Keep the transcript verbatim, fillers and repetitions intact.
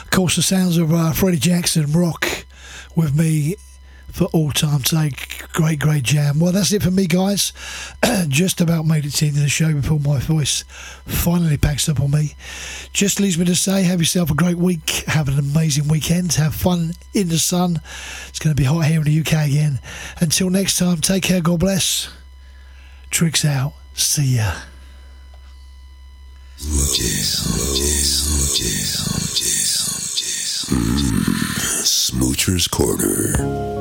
Of course, the sounds of uh, Freddie Jackson rock with me for all time today. Great, great jam. Well, that's it for me, guys. Just about made it to the end of the show before my voice finally packs up on me. Just leaves me to say, have yourself a great week. Have an amazing weekend. Have fun in the sun. It's going to be hot here in the U K again. Until next time, take care. God bless. Tricks out. See ya. Smoocher's Corner.